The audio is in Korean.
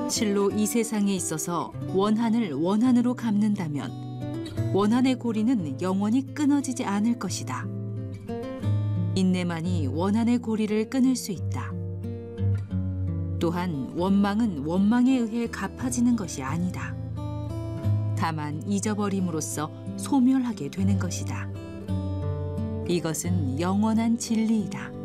실로 이 세상에 있어서 원한을 원한으로 갚는다면 원한의 고리는 영원히 끊어지지 않을 것이다. 인내만이 원한의 고리를 끊을 수 있다. 또한 원망은 원망에 의해 갚아지는 것이 아니다. 다만 잊어버림으로써 소멸하게 되는 것이다. 이것은 영원한 진리이다.